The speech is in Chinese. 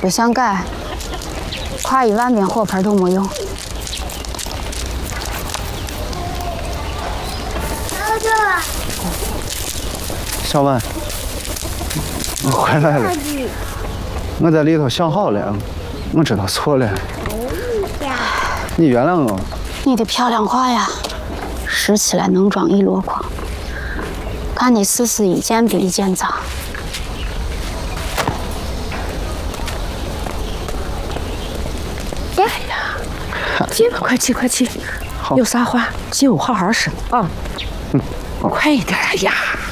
不想改，夸1万遍火盆都没用。 小文，我回来了。我在里头想好了，我知道错了。你原谅我。 你的漂亮话呀，拾起来能装1箩筐。看你试试一件比一件脏。 哎呀，姐，快去快去，有啥话姐我好好说啊。快一点！哎呀。